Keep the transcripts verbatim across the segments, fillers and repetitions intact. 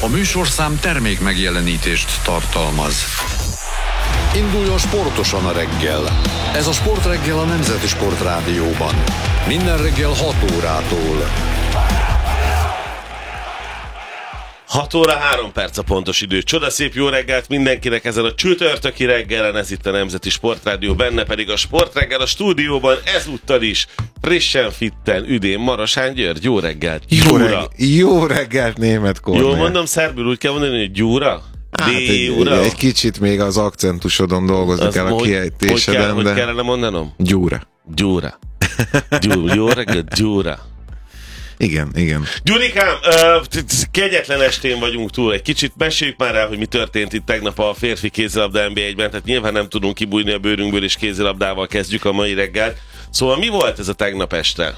A műsorszám termék megjelenítést tartalmaz. Induljon sportosan a reggel. Ez a Sportreggel a Nemzeti Sportrádióban. Minden reggel hat órától. hat óra három perc a pontos idő. Csodaszép jó reggelt mindenkinek ezen a csütörtöki reggelen, ez itt a Nemzeti Sportrádió, benne pedig a Sportreggel a stúdióban, ezúttal is frissen, fitten, üdén Marosán György. Jó reggelt, Jó, reg- jó reggelt, Németh Kornél. Jól mondom, szerbül úgy kell mondani, hogy gyúra? Hát egy, egy kicsit még az akcentusodon dolgozni az kell a kiejtéseden, hogy, kell, de... hogy kellene mondanom? Gyúra. Gyúra. Gyúra. Jó reggelt, gyúra. Igen, igen. Gyurikám, uh, kegyetlen estén vagyunk túl. Egy kicsit meséljük már el, hogy mi történt itt tegnap a férfi kézilabda en bé egyben, tehát nyilván nem tudunk kibújni a bőrünkből, és kézilabdával kezdjük a mai reggelt. Szóval mi volt ez a tegnap este?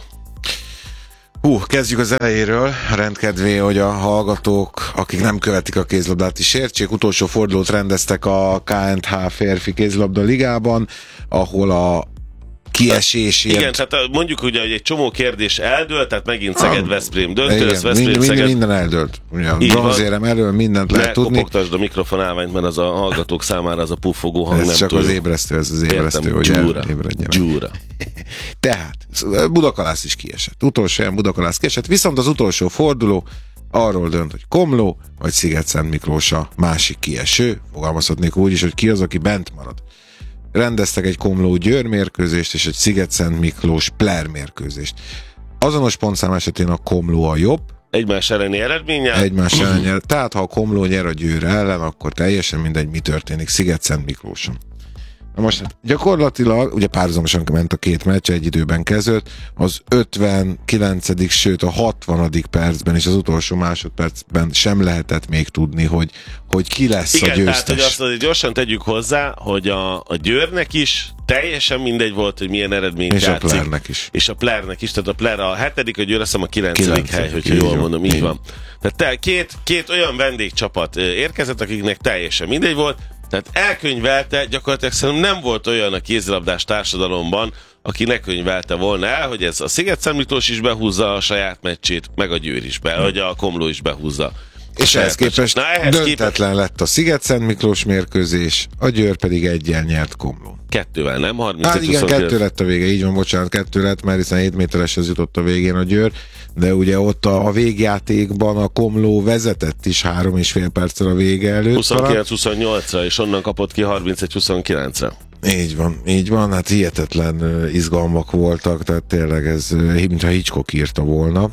Hú, kezdjük az elejéről, rendkedvé, hogy a hallgatók, akik nem követik a kézilabdát is értsék, utolsó fordulót rendeztek a ká en há férfi kézilabda ligában, ahol a kiesésért. Igen, tehát mondjuk ugye, hogy egy csomó kérdés eldőlt, tehát megint Szeged-Veszprém döntő, ez Veszprém, minden, Szeged... minden eldőlt. Bronzérem elől mindent lehet ne tudni. kopogtasd a mikrofon állványt, mert az a hallgatók számára az a puffogó hang ez nem csak túl. Az ébresztő, ez az ébresztő, Értem, hogy Gyúra, ébredjenek. Gyúra. Tehát, Budakalász is kiesett. Utolsó olyan Budakalász kiesett, viszont az utolsó forduló arról dönt, hogy Komló vagy Sziget-Szent Miklós a másik kieső. Fogalmazhatnék úgy is, hogy ki az, aki bent marad. Rendeztek egy Komló-Győr mérkőzést és egy Sziget-Szent Miklós Pler mérkőzést. Azonos pontszám esetén a Komló a jobb. Egymás elleni eredménnyel? Egymás ellen nyer. Tehát ha a Komló nyer a Győr ellen, akkor teljesen mindegy, mi történik Sziget-Szent Miklóson. Na most hát gyakorlatilag, ugye párhuzamosan ment a két meccs, egy időben kezdődött, az ötvenkilencedik sőt a hatvanadik percben és az utolsó másodpercben sem lehetett még tudni, hogy, hogy ki lesz igen, a győztes. Igen, tehát hogy azt azért gyorsan tegyük hozzá, hogy a, a Győrnek is teljesen mindegy volt, hogy milyen eredményt és játszik. És a Plernek is. És a Plernek is, tehát a Pler a hetedik, a Győr azt hiszem a kilencedik hely, hogyha jól mondom, így, így van. Tehát te, két, két olyan vendégcsapat érkezett, akiknek teljesen mindegy volt, tehát elkönyvelte, gyakorlatilag szerintem nem volt olyan a kézilabdás társadalomban, aki ne könyvelte volna el, hogy ez a Sziget-Szent Miklós is behúzza a saját meccsét, meg a Győr is be, vagy a Komló is behúzza. És ehhez képest Na, ehhez döntetlen képest... lett a Sziget-Szent Miklós mérkőzés, a Győr pedig egyen nyert Komlón. Kettővel, nem? harminc Hát igen, kettő lett a vége, így van, bocsánat, kettő lett, mert hiszen hét métereshez jutott a végén a Győr, de ugye ott a, a végjátékban a Komló vezetett is három és fél perccel a vége előtt. huszonkilenc huszonnyolcra, és onnan kapott ki harmincegy huszonkilencre. Így van, így van, hát hihetetlen izgalmak voltak, tehát tényleg ez, mintha Hitchcock írta volna,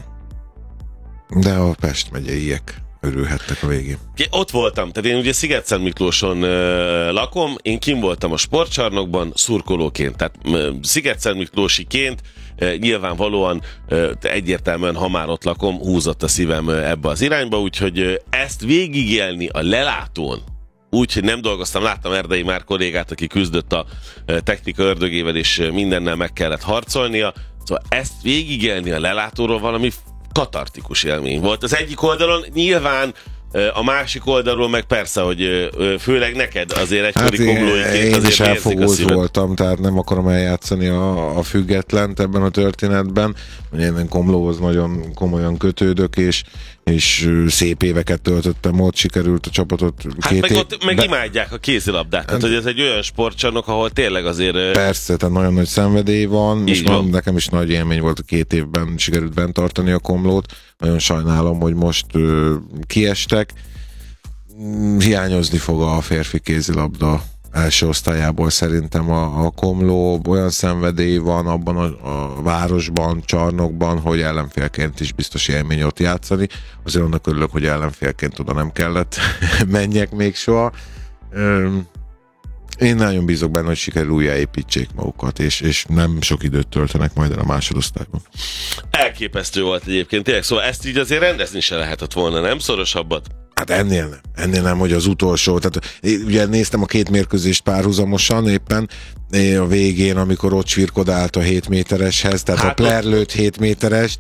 de a Pest megyeiek örülhettek a végén. Ott voltam, tehát én ugye Sziget-Szent Miklóson uh, lakom, én kim voltam a sportcsarnokban szurkolóként, tehát uh, Sziget-Szent Miklósiként uh, nyilvánvalóan uh, egyértelműen, ha már ott lakom, húzott a szívem uh, ebbe az irányba, úgyhogy uh, ezt végigélni a lelátón, úgyhogy nem dolgoztam, láttam Erdei Már kollégát, aki küzdött a uh, technika ördögével, és uh, mindennel meg kellett harcolnia, szóval ezt végigélni a lelátóról valami katartikus élmény volt. Az egyik oldalon nyilván, a másik oldalról meg persze, hogy főleg neked azért egykori hát komlóiként azért is elfogult voltam, tehát nem akarom eljátszani a, a függetlent ebben a történetben. Én Komlóhoz nagyon komolyan kötődök, és, és szép éveket töltöttem ott, sikerült a csapatot hát két meg év... ott meg be... imádják a kézilabdát, tehát hogy ez egy olyan sportcsarnok, ahol tényleg azért... Persze, tehát nagyon nagy szenvedély van, és van. Nekem is nagy élmény volt a két évben, sikerült bent tartani a Komlót. Nagyon sajnálom, hogy most ö, kiestek. Hiányozni fog a férfi kézilabda első osztályából szerintem a, a Komló. Olyan szenvedély van abban a, a városban, csarnokban, hogy ellenfélként is biztos élmény ott játszani. Azért annak örülök, hogy ellenfélként oda nem kellett menjek még soha. Ö, Én nagyon bízok benne, hogy sikerül újjáépítsék magukat, és, és nem sok időt töltenek majd el a másodosztályban. Elképesztő volt egyébként, tényleg, szóval ezt így azért rendezni se lehetett volna, nem? Szorosabbat? Hát ennél nem. Ennél nem, hogy az utolsó. Tehát ugye néztem a két mérkőzést párhuzamosan éppen a végén, amikor ott svirkodált a hét métereshez, tehát hát a Pler lőtt hét méterest,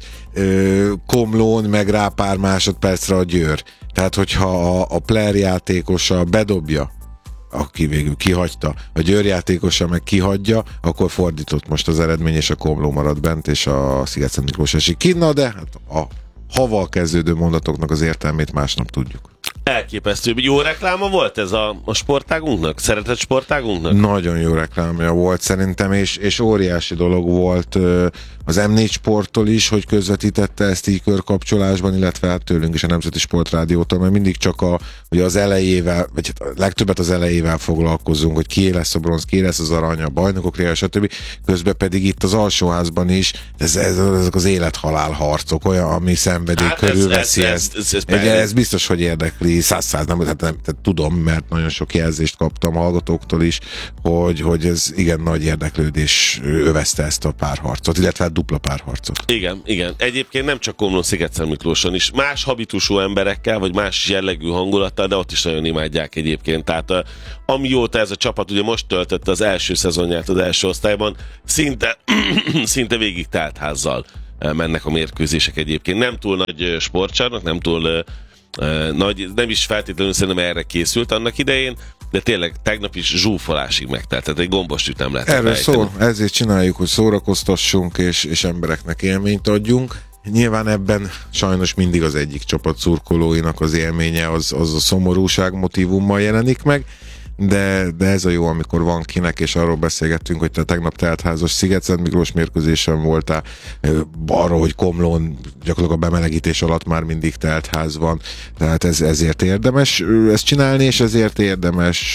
Komlón meg rá pár másodpercre a Győr. Tehát hogyha a, a Pler játékosa bedobja, aki végül kihagyta, a Győr játékosa meg kihagyja, akkor fordított most az eredmény, és a Komló marad bent, és a Sziget-Szent Miklós esik ki. Na de hát a haval kezdődő mondatoknak az értelmét másnap tudjuk. Elképesztő. Jó rekláma volt ez a, a sportágunknak? Szeretett sportágunknak? Nagyon jó reklámja volt szerintem, és, és óriási dolog volt az em négy Sporttól is, hogy közvetítette ezt így körkapcsolásban, illetve hát tőlünk is a Nemzeti Sportrádiótól, mert mindig csak a, ugye az elejével, vagy hát legtöbbet az elejével foglalkozunk, hogy ki lesz a bronz, ki lesz az arany, a bajnokok réje, stb. Közben pedig itt az alsóházban is, ez, ez, ezek az élet-halál harcok, olyan, ami szenvedély hát körülveszi ez, ezt. Ez, ez, ez, ez, ez, ez biztos, hogy érdekli, száz-száz, nem, tehát nem, tehát tudom, mert nagyon sok jelzést kaptam hallgatóktól is, hogy, hogy ez igen nagy érdeklődés övezte ezt a párharcot, illetve hát dupla párharcot. Igen, igen. Egyébként nem csak Komlón-Sziget-Szentmiklóson is, más habitusú emberekkel, vagy más jellegű hangulattal, de ott is nagyon imádják egyébként. Tehát amióta ez a csapat ugye most töltötte az első szezonját az első osztályban, szinte, szinte végig teltházzal mennek a mérkőzések egyébként. Nem túl nagy sportcsarnok, nem túl uh, nagy, nem is feltétlenül szerintem erre készült annak idején, de tényleg tegnap is zsúfolásig megtelt, tehát egy gombos nem lehet. Erről szól, ezért csináljuk, hogy szórakoztassunk, és, és embereknek élményt adjunk. Nyilván ebben sajnos mindig az egyik csapat szurkolóinak az élménye az, az a szomorúság motivummal jelenik meg, de, de ez a jó, amikor van kinek, és arról beszélgettünk, hogy te tegnap teltházas Sziget-Szentmiklós mérkőzésen voltál, arról, hogy Komlón gyakorlatilag a bemelegítés alatt már mindig teltház van, tehát ez, ezért érdemes ezt csinálni, és ezért érdemes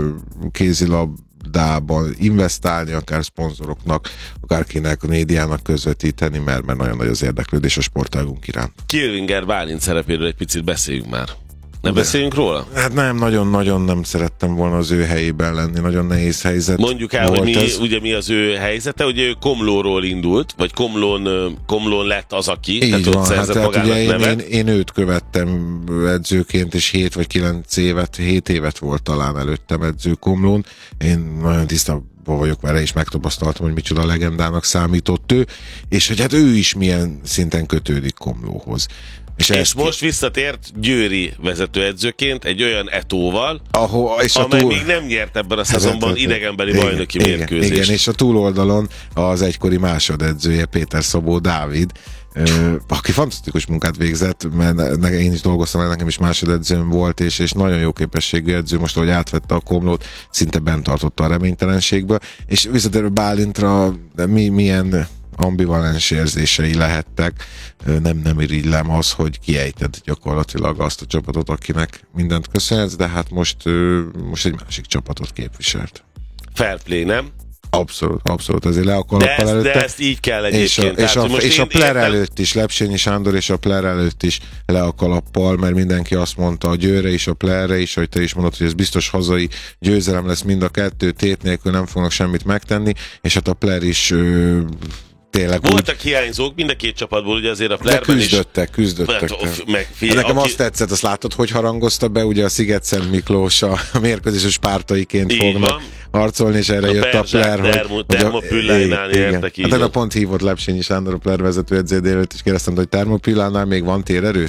kézilabdában investálni, akár szponzoroknak, akárkinek, a médiának közvetíteni, mert, mert nagyon nagy az érdeklődés a sportágunk iránt. Kilvinger Bálint szerepéről egy picit beszéljünk már. Nem beszéljünk róla? Hát nem, nagyon-nagyon nem szerettem volna az ő helyében lenni, nagyon nehéz helyzet. Mondjuk el, hogy mi, ugye mi az ő helyzete, ugye ő Komlóról indult, vagy Komlón, Komlón lett az, aki, így tehát van, ott szerzett hát, magának ugye nevet. Én, én, én őt követtem edzőként, és hét vagy kilenc évet, hét évet volt talán előttem edző Komlón. Én nagyon tisztában vagyok vele, és megtapasztaltam, hogy micsoda legendának számított ő, és hogy hát ő is milyen szinten kötődik Komlóhoz. És, és most ki... visszatért győri vezetőedzőként egy olyan Etóval, Ahol, és amely túl... még nem nyert ebben a szezonban idegenbeli igen, bajnoki igen, mérkőzést. Igen, és a túloldalon az egykori másodedzője Péter Szabó Dávid, aki fantasztikus munkát végzett, mert én is dolgoztam, nekem is másodedzőm volt, és, és nagyon jó képességű edző, most ahogy átvette a Komlót, szinte bent tartotta a reménytelenségből, és visszatérve Bálintra, de mi, milyen ambivalens érzései lehettek, nem, nem irigylem az, hogy kiejted gyakorlatilag azt a csapatot, akinek mindent köszönhetsz, de hát most, most egy másik csapatot képviselt. Fair play, nem? Abszolút, abszolút, ezért le a kalappal előtte. De ezt így kell egyébként. És a, tehát, és a, és a Pler értem... előtt is, Lepsényi Sándor és a Pler előtt is le a kalappal, mert mindenki azt mondta a Győrre is, a Plerre is, hogy te is mondod, hogy ez biztos hazai győzelem lesz mind a kettő, tét nélkül nem fognak semmit megtenni, és hát a Pler is ö, tényleg voltak úgy... hiányzók mind a két csapatból, ugye azért a Plerben is. küzdöttek, küzdöttek. Mert, meg, figyelj, nekem aki... azt tetszett, azt látod, hogy harangozta be, ugye a Sziget-Szent Miklós a mérkőzéses pártaiként fognak van. harcolni, és erre a jött a Pler, hogy... Termopillánál nyertek így. Hát a pont hívott Lepsényi Sándor, a Pler vezető edző délőtt, és kérdeztem, hogy Termopillánál még van térerő?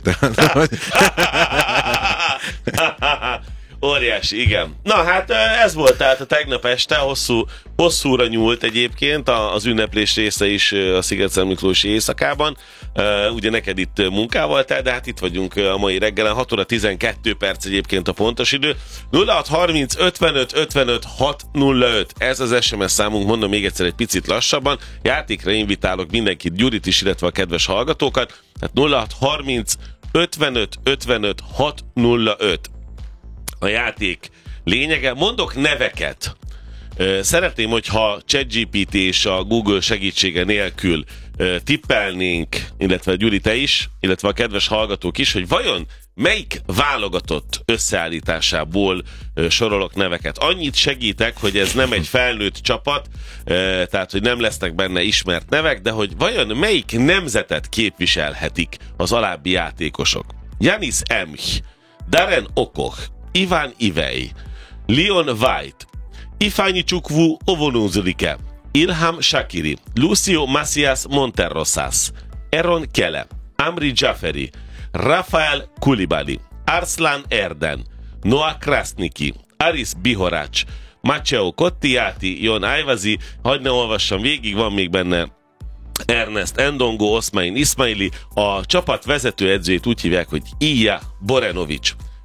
Óriási, igen. Na hát ez volt tehát a tegnap este, hosszú, hosszúra nyúlt egyébként az ünneplés része is a Sziget-Szentmiklósi éjszakában. Ugye neked itt munkával tel, de hát itt vagyunk a mai reggelen, hat óra tizenkét perc egyébként a pontos idő. nulla hat harminc ötvenöt ötvenöt hat nulla öt, ez az es em es számunk, mondom még egyszer egy picit lassabban. Játékra invitálok mindenkit, Gyurit is, illetve a kedves hallgatókat. Tehát nulla hat harminc ötvenöt ötvenöt hat nulla öt. A játék lényege. Mondok neveket. Szeretném, hogyha ChatGPT és a Google segítsége nélkül tippelnénk, illetve Gyuri te is, illetve a kedves hallgatók is, hogy vajon melyik válogatott összeállításából sorolok neveket. Annyit segítek, hogy ez nem egy felnőtt csapat, tehát hogy nem lesznek benne ismert nevek, de hogy vajon melyik nemzetet képviselhetik az alábbi játékosok. Janis Emch, Darren Okoch, Ivan Ivey, Leon White, Ifányi Csukwu Ovonuzulike, Ilham Shakiri, Lucio Macias Monterrosas, Aaron Kele, Amri Jaferi, Rafael Kulibali, Arslan Erden, Noah Krasniki, Aris Bihorács, Maceo Kottiáti, Jon Ajvazi, hagyd ne olvassam végig, van még benne Ernest Endongo, Oszmain Ismaili, a csapat vezető edzőjét úgy hívják, hogy Ilja Borenovics.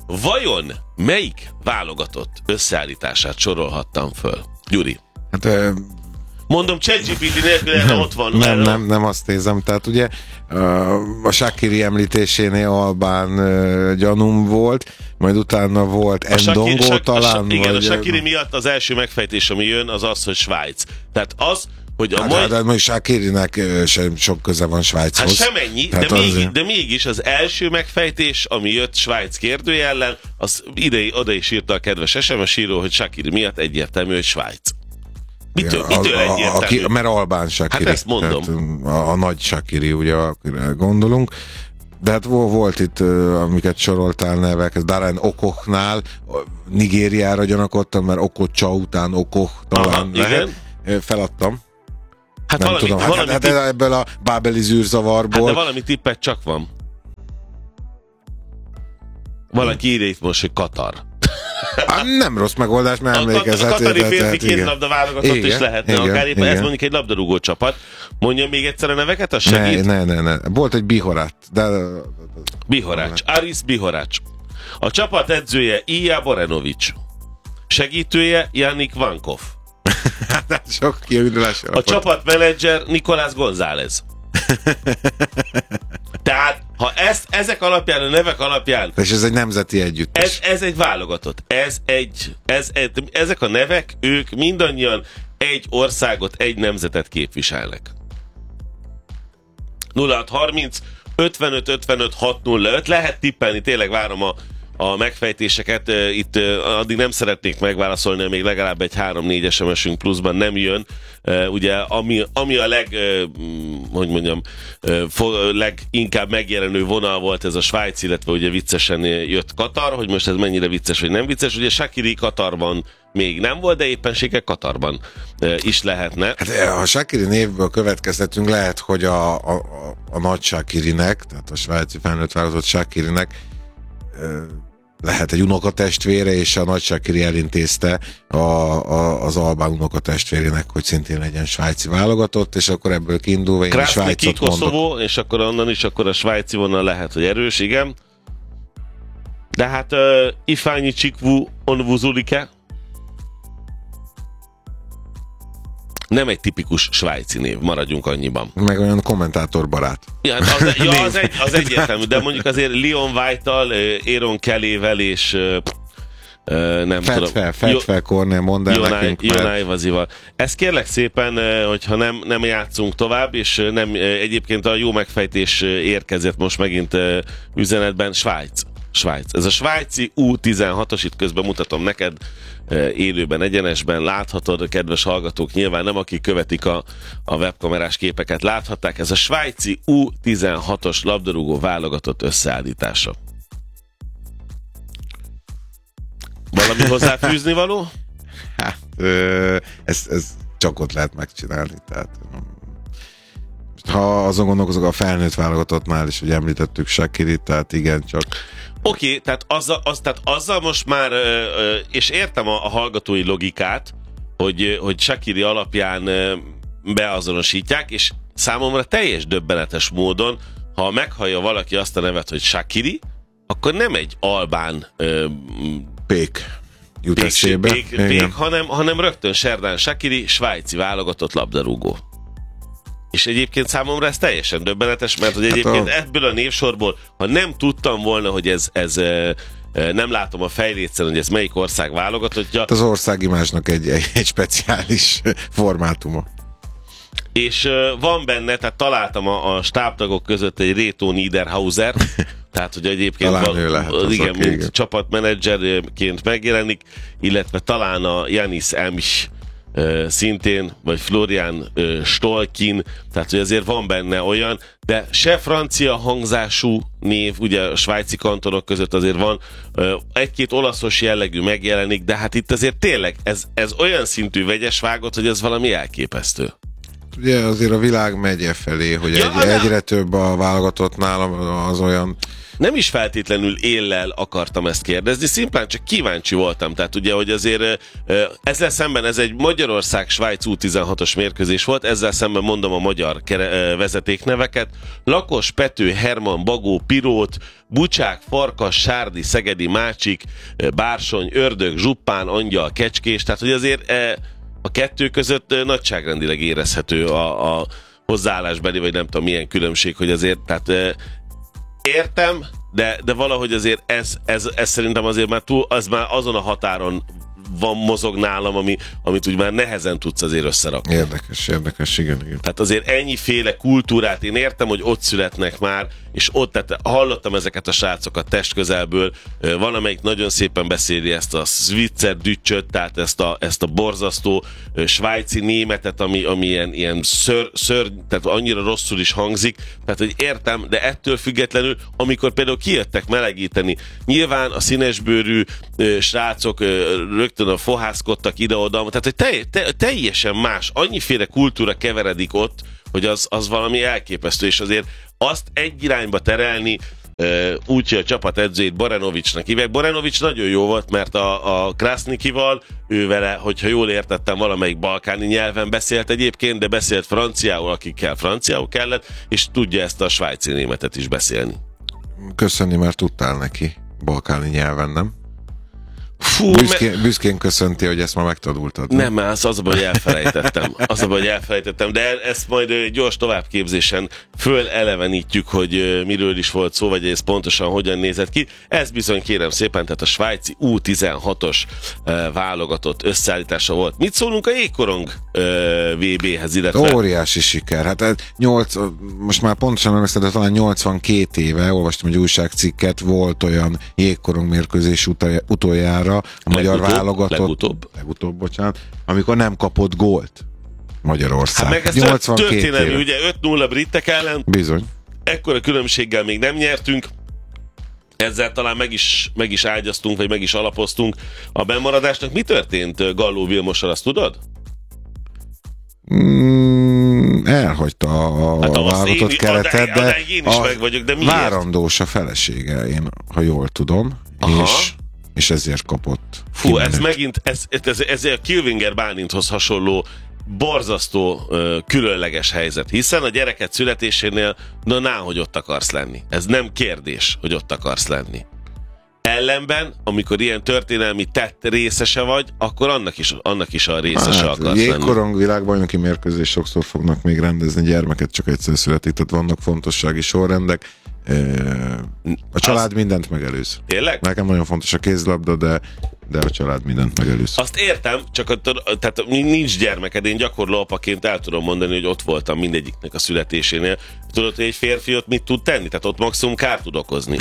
Vajon melyik válogatott összeállítását sorolhattam föl? Gyuri. Hát, ö, mondom, ChatGPT nélkül ott van. Nem, nem, nem azt nézem. Tehát ugye a Shaqiri említésénél Albán uh, gyanúm volt, majd utána volt Ndongo Shak- talán. A, igen, vagy, a Shaqiri miatt az első megfejtés, ami jön, az az, hogy Svájc. Tehát az, hogy a hát, mai... Hát, hát most Shaqirinek sem sok köze van Svájchoz. Hát semennyi, de, még, de mégis az első megfejtés, ami jött Svájc kérdője ellen, az idei, oda is írta a kedves es em es író, hogy Shaqiri miatt egyértelmű, hogy Svájc. Mitől, ja, mitől a, a, a, mert Albán Shaqiri. Hát ezt mondom. A, a nagy Shaqiri, ugye, akire gondolunk. De hát volt itt, amiket soroltál nevek, Darren Okoknál, Nigériára gyanakodtam, mert Okocha után Okok talán. Aha, igen. Feladtam. Hát nem valami, tudom, hát, valami hát tipp... ebből a bábeli zűrzavarból. Hát de valami tippet csak van. Valaki írja itt most, hogy Katar. Hát nem rossz megoldás, mert emlékezhet. A katari férfi kézilabda válogatott is lehetne, igen, akár éppen ez mondjuk egy labdarúgó csapat. Mondja még egyszer a neveket, az segít? Ne, ne, ne, ne. Volt egy Bihorát. De... Bihorács, Aris Bihorács. A csapat edzője Ilja Borenovics. Segítője Yannick Vankov. Hát sok kiüldülés. A csapatmenedzser Nicolás González. Tehát, ha ezt, ezek alapján, a nevek alapján... És ez egy nemzeti együttes. Ez, ez egy válogatott. Ez egy, ez, ez, ezek a nevek, ők mindannyian egy országot, egy nemzetet képviselnek. nulla hat harminc ötvenöt ötvenöt hat nulla öt. Lehet tippelni, tényleg várom a, a megfejtéseket. Itt addig nem szeretnék megválaszolni, még legalább egy három-négy es em esünk pluszban nem jön. Ugye, ami, ami a leg, hogy mondjam, leginkább megjelenő vonal volt ez a Svájc, illetve ugye viccesen jött Katar, hogy most ez mennyire vicces, vagy nem vicces. Ugye Shaqiri Katarban még nem volt, de éppenséggel Katarban is lehetne. Hát ha Shaqiri névből következtetünk, lehet, hogy a, a, a, a nagy Shaqirinek, tehát a svájci felnőtt válogatott Shaqirinek lehet egy unokatestvére, és a nagy Shaqiri elintézte a, a, az albán unokatestvérének, hogy szintén legyen svájci válogatott, és akkor ebből kiindulva én Kraszniki, Svájcot mondok. Koszovó, és akkor onnan is akkor a svájci vonal lehet, hogy erős, igen. De hát uh, Ifányi Csikvu Onvuzulike nem egy tipikus svájci név, maradjunk annyiban. Meg olyan kommentátorbarát. Ja, az, ja, az, egy, az egyértelmű, de mondjuk azért Leon White-tal, Aaron Kelly-vel és nem fed tudom. Fel, fed fel, Kornél, mondd el Jonai, nekünk. Jonai Vazival. Ezt kérlek szépen, hogyha nem, nem játszunk tovább, és nem, egyébként a jó megfejtés érkezett most megint üzenetben, Svájc. Svájc. Ez a svájci U tizenhatos, itt közben mutatom neked élőben, egyenesben, láthatod, kedves hallgatók, nyilván nem akik követik a, a webkamerás képeket láthatták, ez a svájci U tizenhatos labdarúgó válogatott összeállítása. Valami hozzáfűzni való? Hát, ö, ez, ez csak ott lehet megcsinálni, tehát ha azon gondolkozok, a felnőtt válogatottnál is, hogy említettük Shaqirit, tehát igen, csak Oké, okay, tehát, azzal, az, tehát azzal most már, és értem a, a hallgatói logikát, hogy, hogy Shaqiri alapján beazonosítják, és számomra teljes döbbenetes módon, ha meghallja valaki azt a nevet, hogy Shaqiri, akkor nem egy albán pék jut pék, eszébe, pék, pék, hanem, hanem rögtön Serdán Shaqiri, svájci válogatott labdarúgó. És egyébként számomra ez teljesen döbbenetes, mert hogy egyébként hát a... ebből a névsorból, ha nem tudtam volna, hogy ez, ez nem látom a fejlécen, hogy ez melyik ország válogatottja. Az országimázsnak egy, egy, egy speciális formátuma. És van benne, tehát találtam a, a stábtagok között egy Reto Niederhauser, tehát hogy egyébként talán val, ő lehet, igen, mint igen. csapatmenedzserként megjelenik, illetve talán a Janis Emsch szintén, vagy Florian Stolkin, tehát hogy azért van benne olyan, de se francia hangzású név, ugye a svájci kantonok között azért van, egy-két olaszos jellegű megjelenik, de hát itt azért tényleg ez, ez olyan szintű vegyes vágott, hogy ez valami elképesztő. ugye azért a világ megy e felé, hogy ja, egy, egyre több a válogatott nálam az olyan... Nem is feltétlenül éllel akartam ezt kérdezni, szimplán csak kíváncsi voltam. Tehát ugye, hogy azért ezzel szemben ez egy Magyarország-Svájc U tizenhatos mérkőzés volt, ezzel szemben mondom a magyar vezetékneveket. Lakos, Pető, Herman, Bagó, Pirót, Bucsák, Farkas, Sárdi, Szegedi, Mácsik, Bársony, Ördög, Zsuppán, Angyal, Kecskés. Tehát, hogy azért a kettő között nagyságrendileg érezhető a, a hozzáállásbeli, vagy nem tudom milyen különbség, hogy azért, tehát értem, de, de valahogy azért ez, ez, ez szerintem azért már túl, az már azon a határon van, mozog nálam, ami, amit úgy már nehezen tudsz azért összerakni. Érdekes, érdekes, igen, igen. Tehát azért ennyiféle kultúrát, én értem, hogy ott születnek már, és ott, tehát hallottam ezeket a srácokat testközelből, van, amelyik nagyon szépen beszéli ezt a Switzer Dütcsöt, tehát ezt a, ezt a borzasztó svájci németet, ami, ami ilyen, ilyen ször, ször, tehát annyira rosszul is hangzik, tehát hogy értem, de ettől függetlenül, amikor például kijöttek melegíteni, nyilván a színesbőrű srácok rögtön a fohászkodtak ide-oda, tehát hogy te, te, teljesen más, annyiféle kultúra keveredik ott, hogy az, az valami elképesztő, és azért azt egy irányba terelni, úgy, hogy a csapat edzőjét Borenovicsnak hívják. Borenovics nagyon jó volt, mert a, a Krasnikival, ő vele, hogyha jól értettem, valamelyik balkáni nyelven beszélt egyébként, de beszélt franciául, akikkel franciául kellett, és tudja ezt a svájci németet is beszélni. Köszönni, mert tudtál neki balkáni nyelven, nem? Fú, büszkén, me... büszkén köszönti, hogy ezt ma megtanultad. Nem, már az, az a baj, hogy elfelejtettem. Az a baj, hogy elfelejtettem, de ezt majd gyors továbbképzésen fölelevenítjük, hogy miről is volt szó, vagy ez pontosan hogyan nézett ki. Ez bizony, kérem szépen, tehát a svájci U tizenhatos válogatott összeállítása volt. Mit szólunk a jégkorong vé béhez, illetve... Óriási siker. Hát nyolc, most már pontosan nem veszed, de talán nyolcvankét éve olvastam egy újságcikket, volt olyan jégkorong mérkőzés utoljára a magyar legutóbb, válogatott, legutóbb. legutóbb, bocsánat, amikor nem kapott gólt Magyarország. Hát meg ez történelmi, ugye öt nulla britek ellen. Bizony. Ekkora különbséggel még nem nyertünk. Ezzel talán meg is, meg is ágyaztunk, vagy meg is alapoztunk a bennmaradásnak. Mi történt Galló Vilmossal, azt tudod? Mm, elhagyta a hát válogatott keretet, de én is meg vagyok, de miért? Várandós a felesége, én, ha jól tudom. Aha. És és ezért kapott. Fú, kimenőt. ez megint, ez, ez, ez a Kilvinger Bálinthoz hasonló borzasztó, uh, különleges helyzet, hiszen a gyereket születésénél, na ná, hogy ott akarsz lenni. Ez nem kérdés, hogy ott akarsz lenni. Ellenben, amikor ilyen történelmi tett részese vagy, akkor annak is, annak is a részese hát, akarsz lenni. Jégkorong világbajnoki mérkőzés sokszor fognak még rendezni, gyermeket csak egyszer születik, tehát vannak fontossági sorrendek. A család azt... mindent megelőz. Tényleg? Nekem nagyon fontos a kézlabda, de, de a család mindent megelőz. Azt értem, csak a, tehát nincs gyermeked, én gyakorló apaként el tudom mondani, hogy ott voltam mindegyiknek a születésénél. Tudod, hogy egy férfi ott mit tud tenni? Tehát ott maximum kárt tud okozni.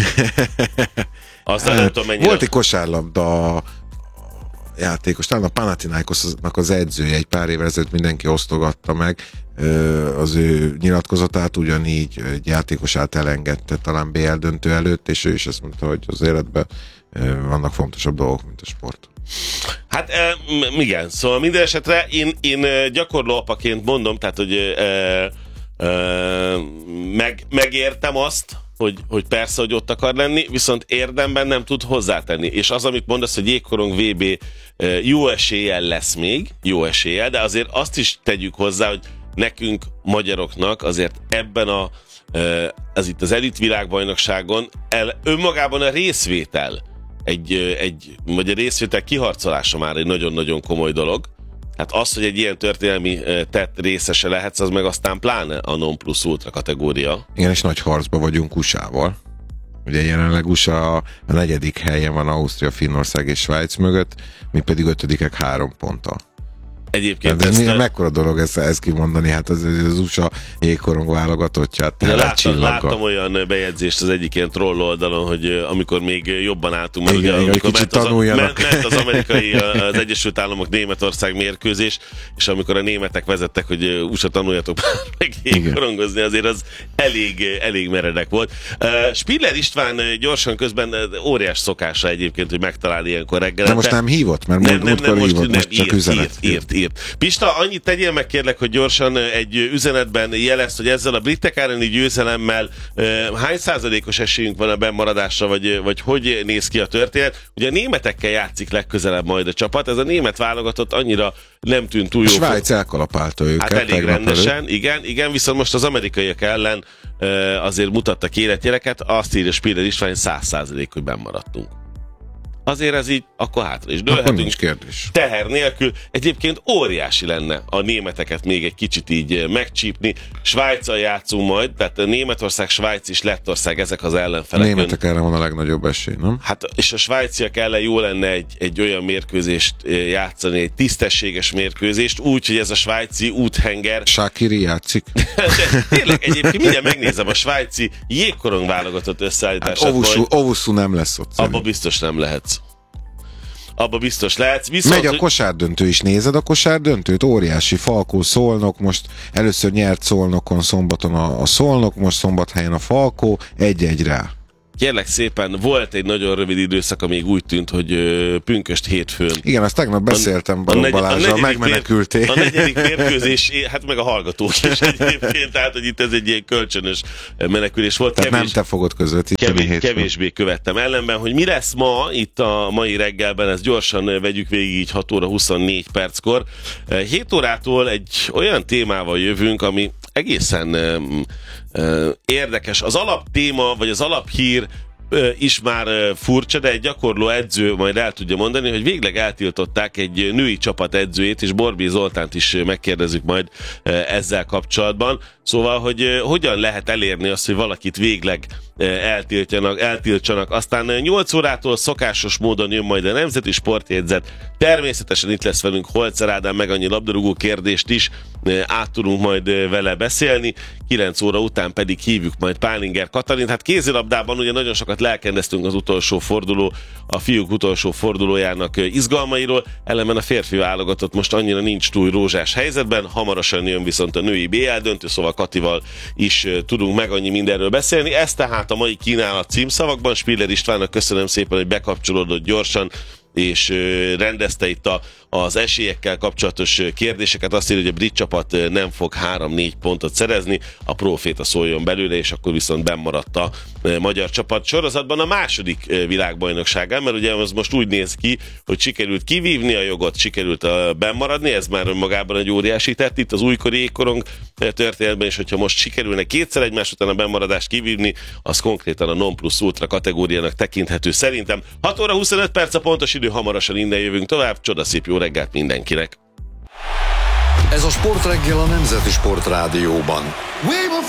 Aztán nem tudom mennyire... Volt egy kosárlabda játékos, talán a Panathinaikosnak az edzője egy pár évvel ezelőtt mindenki osztogatta meg az ő nyilatkozatát, ugyanígy egy játékosát elengedte talán bé el döntő előtt, és ő is azt mondta, hogy az életben vannak fontosabb dolgok, mint a sport. Hát igen, szóval minden esetre én, én gyakorló apaként mondom, tehát hogy e, e, meg, megértem azt, Hogy, hogy persze, hogy ott akar lenni, viszont érdemben nem tud hozzátenni. És az, amit mondasz, hogy jégkorong vé bé jó eséllyel lesz még, jó eséllyel, de azért azt is tegyük hozzá, hogy nekünk, magyaroknak azért ebben a, az itt az elit világbajnokságon el, önmagában a részvétel, egy, egy, vagy a részvétel kiharcolása már egy nagyon-nagyon komoly dolog. Hát az, hogy egy ilyen történelmi tett részese lehetsz, az meg aztán pláne a non plus ultra kategória. Igen, és nagy harcba vagyunk u es á-val. Ugye jelenleg u es á a negyedik helyen van Ausztria, Finnország és Svájc mögött, mi pedig ötödikek három ponttal. Egyébként de ezt... mi, mekkora dolog ezt, ezt kimondani, hát az, az u es á jégkorong válogatottját láttam, láttam olyan bejegyzést az egyik ilyen troll oldalon, hogy amikor még jobban álltunk, mert igen, ugye igen, amikor ment az, tanuljanak. ment, ment az amerikai, az Egyesült Államok Németország mérkőzés, és amikor a németek vezettek, hogy u es á tanuljatok meg jégkorongozni, azért az elég, elég meredek volt. Uh, Spiller István gyorsan közben óriás szokása egyébként, hogy megtalál ilyenkor reggel. De most nem hívott, mert nem, nem, múltkor nem, hívott, most, most nem, csak írt, üzenet. Írt, írt, írt. Pista, annyit tegyél meg kérlek, hogy gyorsan egy üzenetben jelezd, hogy ezzel a britek elleni győzelemmel hány százalékos esélyünk van a bennmaradásra, vagy, vagy hogy néz ki a történet. Ugye a németekkel játszik legközelebb majd a csapat, ez a német válogatott annyira nem tűnt túl jó. A Svájc elkalapálta őket. Hát elég rendesen, elő. igen, igen, viszont most az amerikaiak ellen azért mutattak életjeleket, azt írja Spiller István, száz százalék, hogy bennmaradtunk. Azért ez így, akkor hátra is dőlhetünk. Nincs kérdés. Teher nélkül. Egyébként óriási lenne a németeket még egy kicsit így megcsípni. Svájccal játszunk majd, tehát Németország, Svájc és Lettország, ezek az ellenfelek. A németek erre van a legnagyobb esély, nem? Hát, és a svájciak ellen jó lenne egy, egy olyan mérkőzést játszani, egy tisztességes mérkőzést, úgy, hogy ez a svájci úthenger. Shaqiri játszik. Tényleg, egyébként mindjárt megnézem a svájci jégkorong válogatott összeállítását. Hát Ovusu nem lesz ott. Abba biztos nem lehetsz. Abba biztos lehetsz. Viszont, megy a kosárdöntő is, nézed a kosárdöntőt? Óriási. Falkó, Szolnok, most először nyert Szolnokon szombaton a, a Szolnok, most szombathelyen a Falkó, egy-egy rá. Kérlek szépen, volt egy nagyon rövid időszak, amíg úgy tűnt, hogy ö, pünkösd hétfőn. Igen, azt tegnap beszéltem Balogh Balázsral, megmenekülték. A negyedik mérkőzés, hát meg a hallgatók is egyébként, tehát hogy itt ez egy ilyen kölcsönös menekülés volt. Tehát kevés, nem te fogod közvetíteni kevés, hétfőn. Kevésbé követtem. Ellenben, hogy mi lesz ma itt a mai reggelben, ezt gyorsan vegyük végig így hat óra huszonnégy perckor. hét órától egy olyan témával jövünk, ami egészen um, uh, érdekes. Az alaptéma, vagy az alaphír uh, is már uh, furcsa, de egy gyakorló edző majd el tudja mondani, hogy végleg eltiltották egy női csapat edzőjét, és Borbély Zoltánt is megkérdezzük majd uh, ezzel kapcsolatban. Szóval, hogy uh, hogyan lehet elérni azt, hogy valakit végleg uh, eltiltjanak, eltiltsanak. Aztán uh, nyolc órától szokásos módon jön majd a Nemzeti Sportjegyzet. Természetesen itt lesz velünk Holzer Ádám, meg annyi labdarúgó kérdést is uh, át tudunk majd uh, vele beszélni. kilenc óra után pedig hívjuk majd Pálinger Katalint. Hát kézilabdában ugye nagyon sokat lelkendeztünk az utolsó forduló, a fiúk utolsó fordulójának uh, izgalmairól. Ellenben a férfi válogatott most annyira nincs túl rózsás helyzetben. Hamarosan jön viszont a női bé el döntő, szóval Katival is uh, tudunk meg annyi mindenről beszélni. Ez tehát a mai kínálat címszavakban. Spiller Istvánnak köszönöm szépen, hogy bekapcsolódott gyorsan, és uh, rendezte itt a, az esélyekkel kapcsolatos kérdéseket. Azt írja, hogy a brit csapat nem fog három-négy pontot szerezni, a Proféta szóljon belőle, és akkor viszont bennmaradt a uh, magyar csapat sorozatban a második uh, világbajnokságán, mert ugye az most úgy néz ki, hogy sikerült kivívni a jogot, sikerült uh, bennmaradni, ez már önmagában egy óriási tett itt az újkori jégkorong uh, történetben, és hogyha most sikerülne kétszer egymás után a bennmaradást kivívni, az konkrétan a non plus ultra kategóriának tekinthető szerintem. hat óra huszonöt perc a pontos idő, hamarosan innen jövünk tovább. Csodaszép jó reggelt mindenkinek! Ez a Sportreggel a Nemzeti Sportrádióban.